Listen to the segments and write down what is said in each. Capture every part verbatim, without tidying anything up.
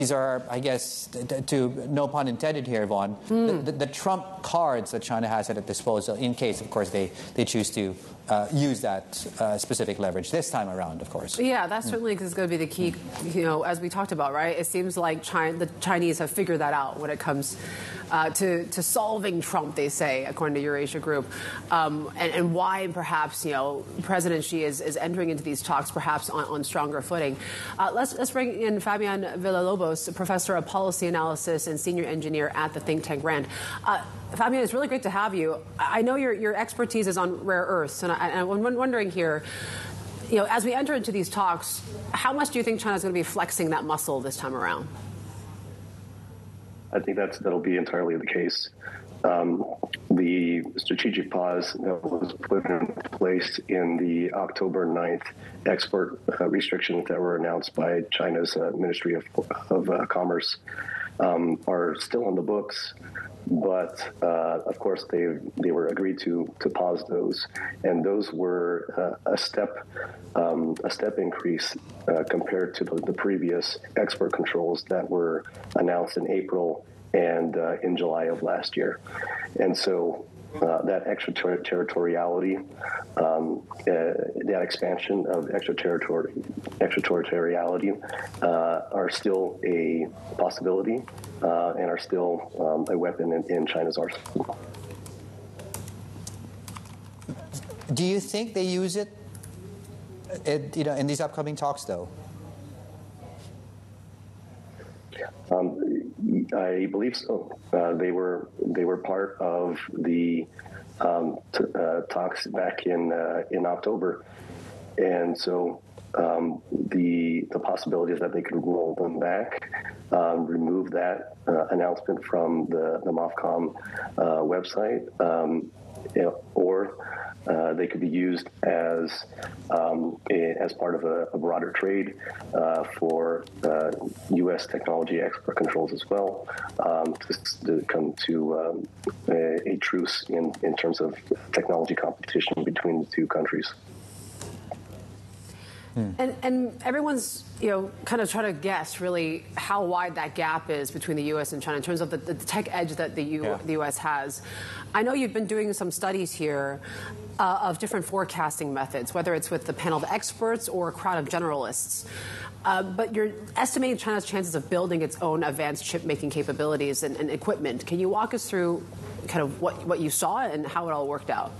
These are, I guess, to, to no pun intended here, Vaughn, mm. the, the, the trump cards that China has at its disposal in case, of course, they, they choose to uh, use that uh, specific leverage this time around, of course. Yeah, that certainly mm. is going to be the key, you know, as we talked about, right? It seems like China, the Chinese have figured that out when it comes uh, to, to solving Trump, they say, according to Eurasia Group, um, and, and why perhaps, you know, President Xi is, is entering into these talks perhaps on, on stronger footing. Uh, let's, let's bring in Fabian Villalobos, professor of policy analysis and senior engineer at the think tank RAND. Uh, Fabian, it's really great to have you. I know your, your expertise is on rare earths, and, I, and I'm wondering here, you know, as we enter into these talks, how much do you think China's going to be flexing that muscle this time around? I think that's that'll be entirely the case. Um, the strategic pause that was put in place in the October ninth export uh, restrictions that were announced by China's uh, Ministry of, of uh, Commerce um, are still on the books. But uh, of course, they they were agreed to to pause those, and those were uh, a step um, a step increase uh, compared to the, the previous export controls that were announced in April and uh, in July of last year. And so uh, that extraterritoriality, um, uh, that expansion of extraterritori- extraterritoriality uh, are still a possibility uh, and are still um, a weapon in, in China's arsenal. Do you think they use it, it you know, in these upcoming talks, though? Um, I believe so. Uh, they were they were part of the um, t- uh, talks back in uh, in October, and so um, the the possibility is that they could roll them back, um, remove that uh, announcement from the the MOFCOM uh, website, um, you know, or Uh, they could be used as um, a, as part of a, a broader trade uh, for uh, U S technology export controls as well, um, to, to come to um, a, a truce in, in terms of technology competition between the two countries. Hmm. And, and everyone's, you know, kind of trying to guess really how wide that gap is between the U S and China in terms of the, the tech edge that the, U, yeah. the U S has. I know you've been doing some studies here uh, of different forecasting methods, whether it's with the panel of experts or a crowd of generalists. Uh, but you're estimating China's chances of building its own advanced chip-making capabilities and, and equipment. Can you walk us through kind of what, what you saw and how it all worked out?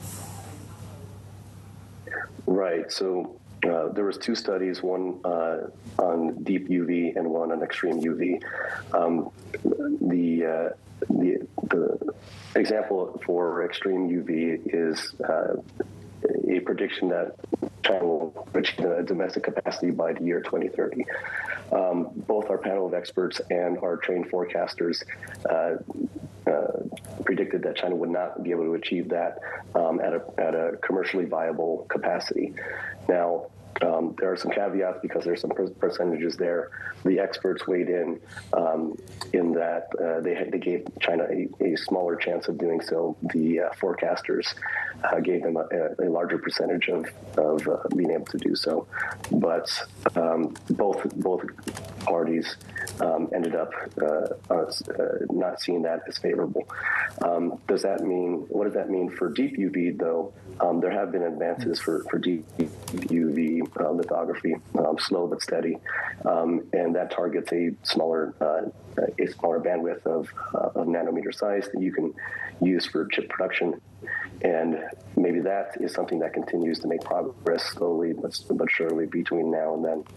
Right. So Uh, there was two studies, one uh, on deep U V and one on extreme U V. Um, the, uh, the the example for extreme U V is uh, a prediction that China will reach the domestic capacity by the year twenty thirty. Um, both our panel of experts and our trained forecasters uh, uh, predicted that China would not be able to achieve that um, at a at a commercially viable capacity. Now, um, there are some caveats because there's some per- percentages there. The experts weighed in um, in that uh, they had, they gave China a, a smaller chance of doing so. The uh, forecasters uh, gave them a, a larger percentage of of uh, being able to do so. But um, both both parties um, ended up uh, uh, not seeing that as favorable. Um, does that mean? What does that mean for deep U V though? Um, there have been advances for, for deep U V uh, lithography, um, slow but steady, um, and that targets a smaller uh, a smaller bandwidth of, uh, of nanometer size that you can use for chip production. And maybe that is something that continues to make progress slowly but, but surely between now and then.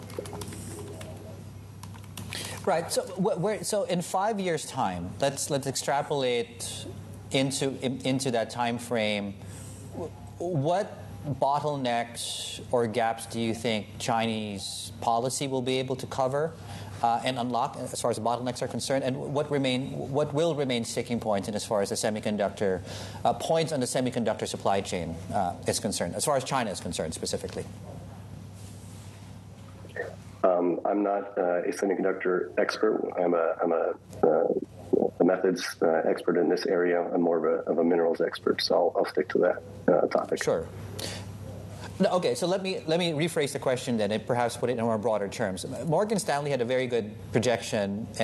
Right. So, where, so in five years' time, let's let's extrapolate into in, into that time frame. What bottlenecks or gaps do you think Chinese policy will be able to cover uh, and unlock as far as the bottlenecks are concerned? And what remain, what will remain sticking points in as far as the semiconductor uh, points on the semiconductor supply chain uh, is concerned, as far as China is concerned specifically? Um, I'm not uh, a semiconductor expert. I'm a, I'm a, uh, a methods uh, expert in this area. I'm more of a, of a minerals expert, so I'll, I'll stick to that uh, topic. Sure. No, okay, so let me let me rephrase the question then, and perhaps put it in more broader terms. Morgan Stanley had a very good projection